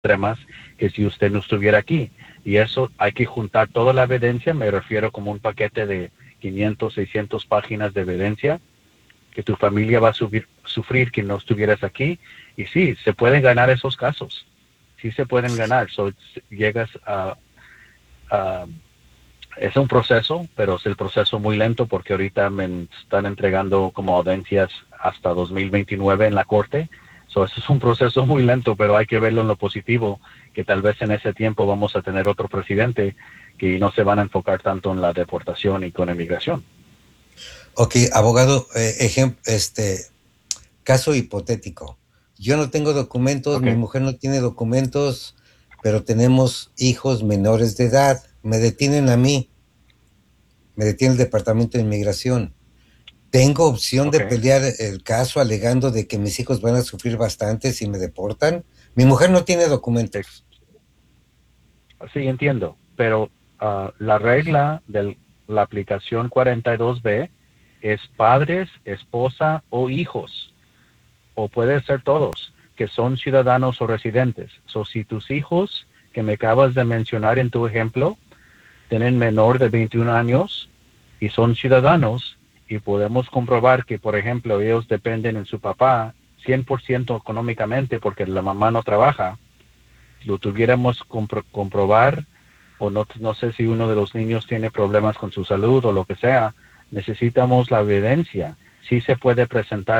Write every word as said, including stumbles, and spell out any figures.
extremas que si usted no estuviera aquí. Y eso hay que juntar toda la evidencia, me refiero como un paquete de quinientas, seiscientas páginas de evidencia que tu familia va a subir, sufrir que no estuvieras aquí. Y sí, se pueden ganar esos casos. Sí se pueden ganar. So, llegas a, a es un proceso, pero es el proceso muy lento porque ahorita me están entregando como audiencias hasta dos mil veintinueve en la corte. So, eso es un proceso muy lento, pero hay que verlo en lo positivo, que tal vez en ese tiempo vamos a tener otro presidente que no se van a enfocar tanto en la deportación y con inmigración. Ok, abogado, eh, ejem- este, caso hipotético. Yo no tengo documentos, Ok, mi mujer no tiene documentos, pero tenemos hijos menores de edad. Me detienen a mí, me detiene el Departamento de Inmigración. ¿Tengo opción de ok. pelear el caso alegando de que mis hijos van a sufrir bastante si me deportan? Mi mujer no tiene documentos. Sí, entiendo, pero uh, la regla de la aplicación cuarenta y dos B es padres, esposa o hijos, o puede ser todos, que son ciudadanos o residentes. So, si tus hijos, que me acabas de mencionar en tu ejemplo, tienen menor de veintiún años y son ciudadanos, y podemos comprobar que, por ejemplo, ellos dependen en su papá cien por ciento económicamente porque la mamá no trabaja, lo tuviéramos compro comprobar, o no, no sé si uno de los niños tiene problemas con su salud o lo que sea, necesitamos la evidencia. Sí se puede presentar